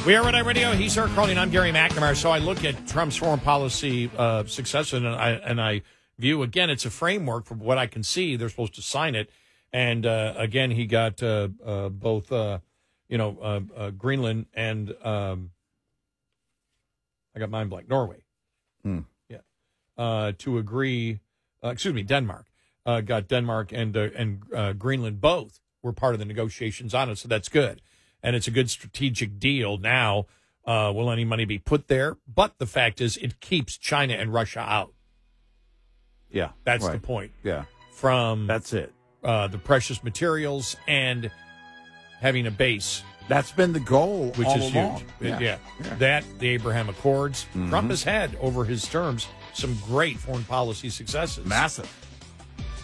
We are Red Eye Radio. He's Eric Carlin. I'm Gary McNamara. So I look at Trump's foreign policy success, and I view, again, it's a framework from what I can see. They're supposed to sign it. And, again, he got both, Greenland and I got mind blank, Norway. Yeah. To agree, Denmark. Got Denmark and Greenland both were part of the negotiations on it, so that's good. And it's a good strategic deal. Now, will any money be put there? But the fact is, it keeps China and Russia out. Yeah. That's the point. Yeah. That's it. The precious materials and having a base. That's been the goal, which all is along. huge. Yeah. That, the Abraham Accords. Trump has had, over his terms, some great foreign policy successes. Massive.